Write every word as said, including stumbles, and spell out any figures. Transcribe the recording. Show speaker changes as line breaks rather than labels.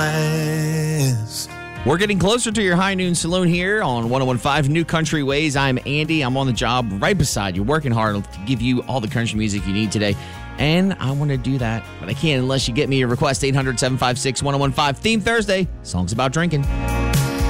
We're getting closer to your High Noon Saloon here on one oh one point five New Country Ways. I'm Andy. I'm on the job right beside you, working hard to give you all the country music you need today. And I want to do that, but I can't unless you get me a request. eight hundred, seven five six, one oh one five. Theme Thursday, songs about drinking.